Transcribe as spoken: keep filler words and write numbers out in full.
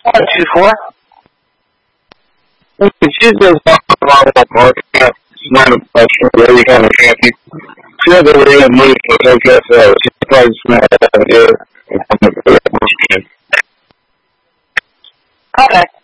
What, two four? She does not about that part. It's not a question really kind of happy. She has a way of moving to take that out. She's probably smart idea. Okay.